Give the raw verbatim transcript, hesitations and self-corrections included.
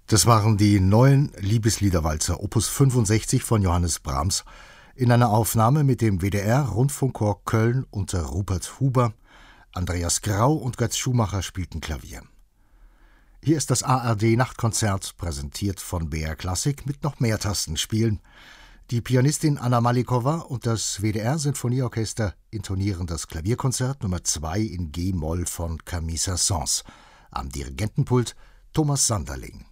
Das waren die neuen Liebesliederwalzer Opus fünfundsechzig von Johannes Brahms in einer Aufnahme mit dem W D R-Rundfunkchor Köln unter Rupert Huber. Andreas Grau und Götz Schumacher spielten Klavier. Hier ist das A R D-Nachtkonzert, präsentiert von B R Klassik mit noch mehr Tastenspielen. Die Pianistin Anna Malikowa und das W D R-Sinfonieorchester intonieren das Klavierkonzert Nummer zwei in G-Moll von Camille Saint-Saëns. Am Dirigentenpult Thomas Sanderling.